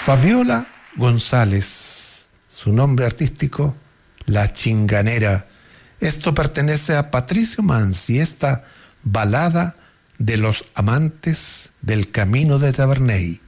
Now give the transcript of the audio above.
Fabiola González, su nombre artístico, La Chinganera. Esto pertenece a Patricio Mansi, esta balada de los amantes del camino de Taberney.